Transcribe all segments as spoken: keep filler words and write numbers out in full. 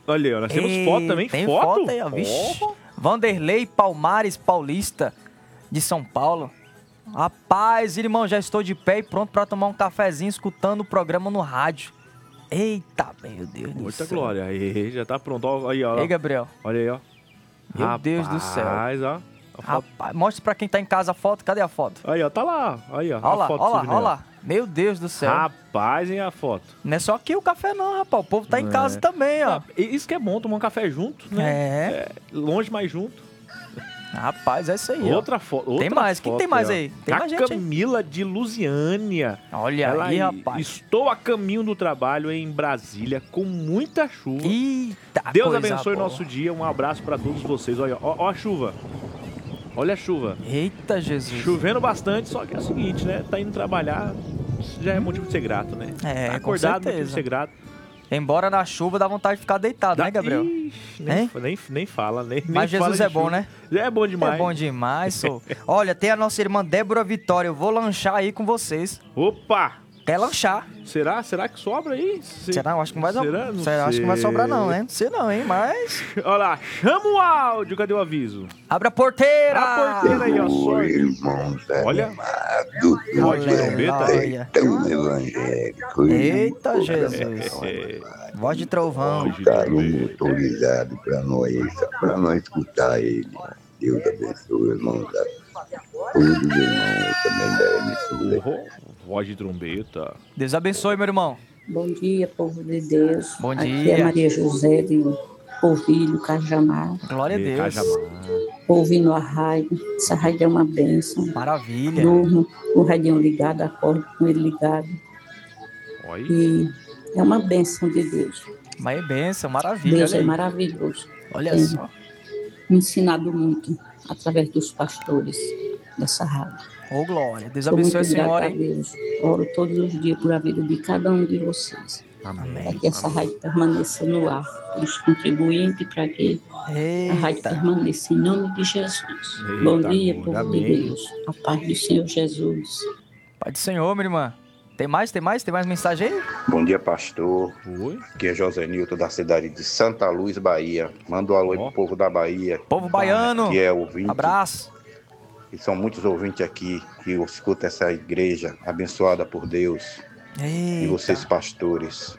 Olha aí, ó, nós temos Ei, foto também, tem foto? foto aí, ó, vixe. Oh. Vanderlei Palmares Paulista, de São Paulo. Rapaz, irmão, já estou de pé e pronto para tomar um cafezinho escutando o programa no rádio. Eita, meu Deus do Muita céu. glória. Aí, já tá pronto. Ó, aí, ó. Ei, Gabriel. Olha aí, ó. Meu Rapaz, Deus do céu. Rapaz, ó. A foto. Rapaz, mostra pra quem tá em casa a foto. Cadê a foto? Aí, ó, tá lá. Aí, ó. Olha lá, a foto olha lá, subindo olha aí, ó. lá. Meu Deus do céu. Rapaz, hein, a foto. Não é só aqui o café não, rapaz. O povo tá em É. casa também, ó. Ah, isso que é bom, tomar um café junto, né? É. É, longe, mas junto. Rapaz, é isso aí, ó. Outra foto. Tem mais, quem tem mais aí? Tem a mais gente aí. Camila de Lusiânia. Olha Ela aí, rapaz. Estou a caminho do trabalho em Brasília com muita chuva. Eita, Deus coisa abençoe boa. nosso dia. Um abraço pra todos vocês. Olha, ó, ó a chuva. Olha a chuva. Eita, Jesus. Chovendo bastante, só que é o seguinte, né? Tá indo trabalhar, já é motivo de ser grato, né? É, tá com acordado, motivo certeza. de ser grato. Embora na chuva dá vontade de ficar deitado, Dá- né, Gabriel? Ixi, nem, Hein? nem, nem fala, nem Mas nem fala Jesus de é bom, chuva. né? Já é bom demais. É bom demais, sou. Olha, tem a nossa irmã Débora Vitória. Eu vou lanchar aí com vocês. Opa! Quer lanchar? Será? Será que sobra aí? Se- Será? Eu acho que não vai sobrar. Será? Não Será? Acho que não vai sei. sobrar, não, né? Não sei não, hein? Mas. Olha lá, chama o áudio, cadê o aviso? Abre a porteira! A porteira aí, ó, Oi, sorte. irmãos Olha. animados, Pode trombeta. Aleluia. tão evangélico. Eita, Jesus. É, Voz de trovão. Pode. Carro motorizado para nós, para nós escutar ele. Deus abençoe, irmãos. Todos os irmãos também da emissora. oh, voz de trombeta. Deus abençoe, meu irmão. Bom dia, povo de Deus. Bom Aqui dia. é Maria José de Polvilho, Cajamar. Glória a E Deus. Cajamar. Ouvindo a rádio. Essa rádio é uma bênção. Maravilha. Durmo com o radinho ligado, acordo com ele ligado. Olha. E é uma bênção de Deus. Mas é benção, maravilha. Deus Olha é aí. maravilhoso. Olha Tem só. me ensinado muito através dos pastores dessa rádio. Ô, glória. Deus Sou muito abençoe a senhora, grata a hein? Deus. Oro todos os dias por a vida de cada um de vocês. Amém. Para que essa rádio permaneça no ar. Os contribuintes para que a rádio Eita. permaneça em nome de Jesus. Eita, Bom dia, amor, povo amém. de Deus. A paz do Senhor Jesus. Pai do Senhor, minha irmã. Tem mais? Tem mais? Tem mais mensagem aí? Bom dia, pastor. Oi. Aqui é José Nilton, da cidade de Santa Luz, Bahia. Manda um alô aí Ó. pro povo da Bahia, Povo baiano. que é ouvinte. Abraço. E são muitos ouvintes aqui que escutam essa igreja abençoada por Deus. E Eita. vocês, pastores.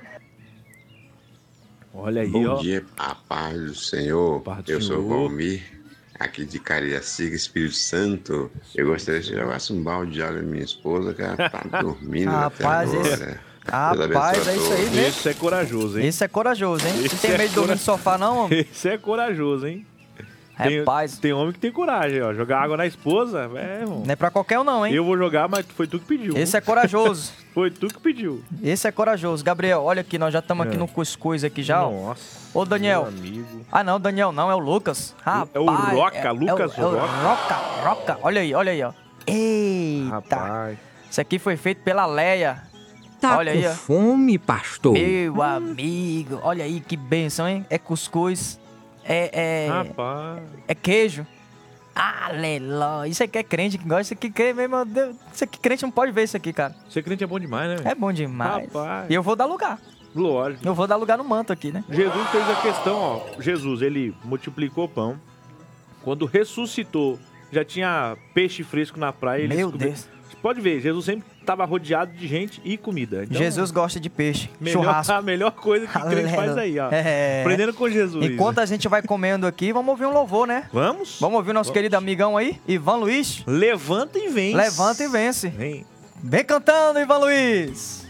Olha aí, Bom ó. dia, a paz do Senhor. Paz do Eu sou o Senhor. Valmir, aqui de Cariacica, Espírito Santo. Eu gostaria de jogar um balde de água na minha esposa, que ela tá dormindo até Rapaz, agora. esse- Deus Rapaz, abençoe é a isso aí, todos. né? Esse é corajoso, hein? Esse é corajoso, hein? Esse Não tem é medo de dormir cora- no sofá, não, homem? Esse é corajoso, hein? Tem, Rapaz, tem homem que tem coragem, ó. Jogar água na esposa, é, irmão. não é pra qualquer um, não, hein? Eu vou jogar, mas foi tu que pediu. Esse é corajoso. Foi tu que pediu. Esse é corajoso. Gabriel, olha aqui, nós já estamos aqui É. no cuscuz aqui já, ó. Nossa. Ô, Daniel. meu amigo. Ah, não, Daniel não, é o Lucas. Rapaz, É o Roca, é- Lucas é o, é o Roca. Roca, Roca. Olha aí, olha aí, ó. Eita. Rapaz. Isso aqui foi feito pela Leia. Tá Olha com aí, ó. fome, pastor? Meu amigo, olha aí que bênção, hein? É cuscuz, é, é, Rapaz. é queijo. Aleluia. Isso aqui é crente que gosta. Isso aqui, crente, meu Deus. Isso aqui, crente não pode ver isso aqui, cara. Ser crente é bom demais, né? É bom demais. Rapaz. E eu vou dar lugar. Lógico. Eu vou dar lugar no manto aqui, né? Jesus fez a questão, ó. Jesus, ele multiplicou o pão. Quando ressuscitou, já tinha peixe fresco na praia. Ele Meu descobriu- Deus. Você pode ver, Jesus sempre estava rodeado de gente e comida. Então, Jesus gosta de peixe, melhor, churrasco. a melhor coisa que o crente faz aí, ó. É. Aprendendo com Jesus. Enquanto a gente vai comendo aqui, vamos ouvir um louvor, né? Vamos? Vamos ouvir o nosso Vamos. querido amigão aí, Ivan Luiz. Levanta e vence. Levanta e vence. Vem. Vem cantando, Ivan Luiz.